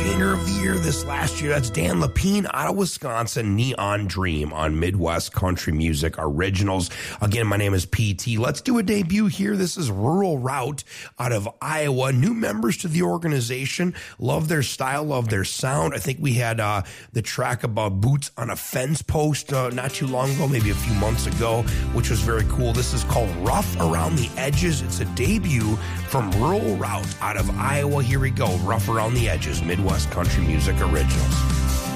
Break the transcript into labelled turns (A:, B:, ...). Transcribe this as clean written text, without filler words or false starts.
A: Entertainer of the Year this last year. That's Dan Lapine out of Wisconsin, Neon Dream on Midwest Country Music Originals. Again, my name is PT. Let's do a debut here. This is Rural Route out of Iowa. New members to the organization. Love their style, love their sound. I think we had the track about boots on a fence post not too long ago, maybe a few months ago, which was very cool. This is called Rough Around the Edges. It's a debut from Rural Route out of Iowa. Here we go. Rough Around the Edges, Midwest Country Music Originals.